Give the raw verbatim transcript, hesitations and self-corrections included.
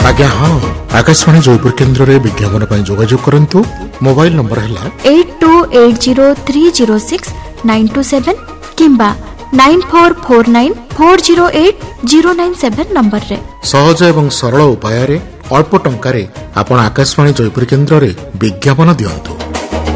आज्ञा हाँ आकाशवाणी जयपुर केन्द्र रे विज्ञापन पर जोगाजोग करंतु। मोबाइल नंबर है eight to eight zero three zero six nine to seven किंबा nine four four nine four zero eight zero nine seven number रे। सहज एवं सरल उपाय अल्प टंका रे आपण आकाशवाणी जयपुर केन्द्र रे विज्ञापन दियंतु।